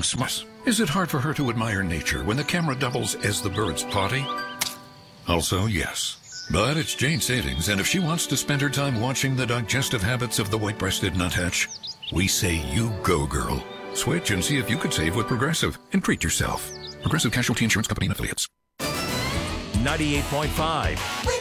smart. Is it hard for her to admire nature when the camera doubles as the bird's potty? Also, yes. But it's Jane Savings, and if she wants to spend her time watching the digestive habits of the white-breasted nuthatch, we say you go, girl. Switch and see if you could save with Progressive and treat yourself. Progressive Casualty Insurance Company and Affiliates. 98.5